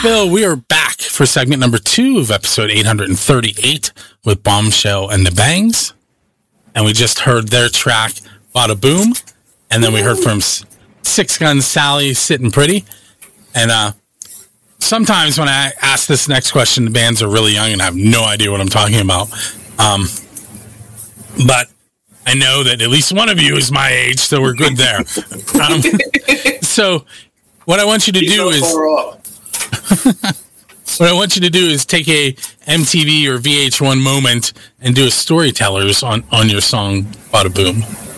Phil, we are back for segment number 2 of episode 838 with Bombshell and the Bangs. And we just heard their track, Bada Boom. And then we heard from Six Gun Sally, Sitting Pretty. And sometimes when I ask this next question, the bands are really young and I have no idea what I'm talking about. But I know that at least one of you is my age, so we're good there. So what I want you to do is... What I want you to do is take a MTV or VH1 moment and do a storytellers on your song Bada Boom.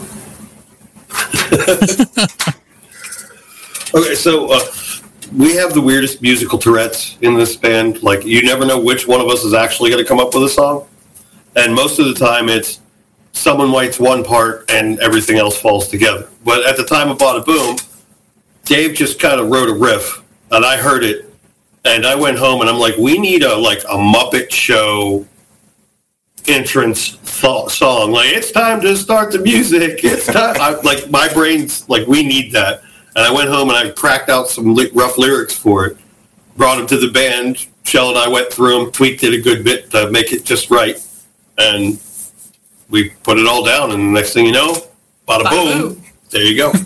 Okay, so we have the weirdest musical Tourette's in this band. Like, you never know which one of us is actually going to come up with a song. And most of the time it's someone writes one part and everything else falls together. But at the time of Bada Boom, Dave just kind of wrote a riff, and I heard it. And I went home and I'm like, we need a Muppet Show entrance song. Like, it's time to start the music. It's time. My brain's like, we need that. And I went home and I cracked out some rough lyrics for it. Brought them to the band. Shell and I went through them, tweaked it a good bit to make it just right. And we put it all down. And the next thing you know, bada boom. There you go.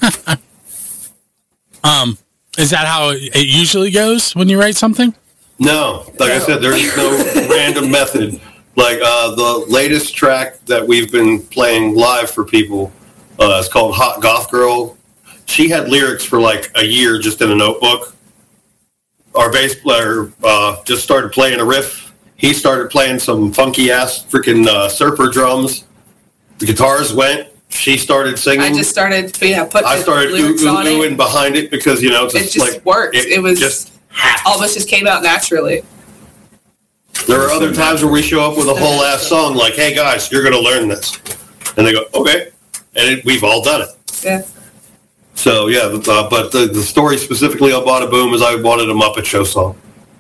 Is that how it usually goes when you write something? No. Like I said, there's no random method. Like the latest track that we've been playing live for people is called Hot Goth Girl. She had lyrics for like a year just in a notebook. Our bass player just started playing a riff. He started playing some funky-ass freaking surfer drums. The guitars went. She started singing. I just started, putting I started oohing behind it because, it's it just worked. It was just almost just came out naturally. There are other times where we show up with a whole ass song like, hey guys, you're going to learn this. And they go, okay. And we've all done it. Yeah. So, yeah, but the story specifically on Bada Boom is I wanted a Muppet Show song.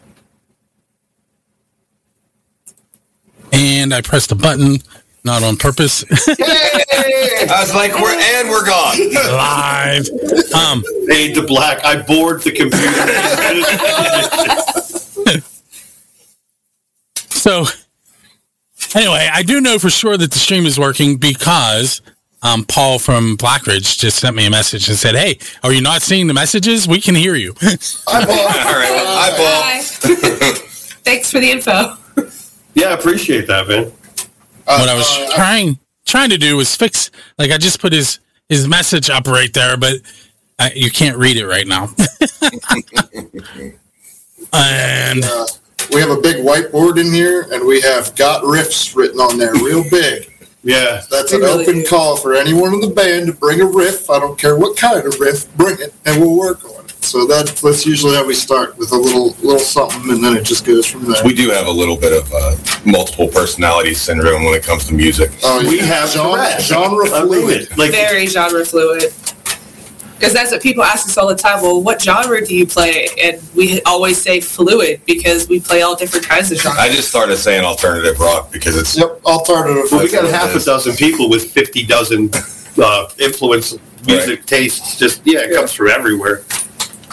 And I pressed a button, not on purpose. Hey! I was like, we're gone. Live. Fade to black. I bored the computer. So, anyway, I do know for sure that the stream is working because Paul from Blackridge just sent me a message and said, hey, are you not seeing the messages? We can hear you. Hi, Paul. All right. Hi, Paul. Hi. Thanks for the info. Yeah, I appreciate that, man. What I was trying to do was fix, I just put his message up right there, but you can't read it right now. And we have a big whiteboard in here, and we have got riffs written on there real big. Yeah. That's an open call for anyone in the band to bring a riff. I don't care what kind of riff, bring it, and we'll work on it. So that's usually how we start, with a little something, and then it just goes from there. We do have a little bit of multiple personality syndrome when it comes to music. We have genre fluid. Very genre fluid. Because that's what people ask us all the time. Well, what genre do you play? And we always say fluid because we play all different kinds of genres. I just started saying alternative rock because it's... Yep, alternative. Well, we got half a dozen people with 50 dozen influence music tastes. Just, it comes from everywhere.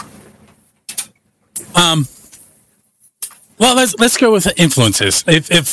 Well, let's go with influences. If